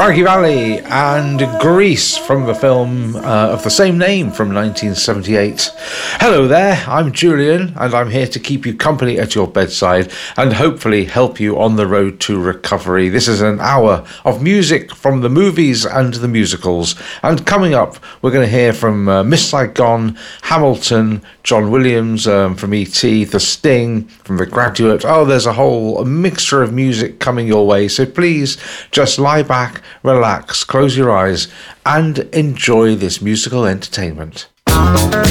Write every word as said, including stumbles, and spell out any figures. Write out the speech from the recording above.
Frankie Valli and Grease from the film uh, of the same name from nineteen seventy-eight. Hello there, I'm Julian and I'm here to keep you company at your bedside and hopefully help you on the road to recovery. This is an hour of music from the movies and the musicals, and coming up we're going to hear from uh, Miss Saigon, Hamilton, John Williams um, from E T, The Sting from The Graduate. Oh, there's a whole mixture of music coming your way, so please just lie back, relax, close your eyes and enjoy this musical entertainment.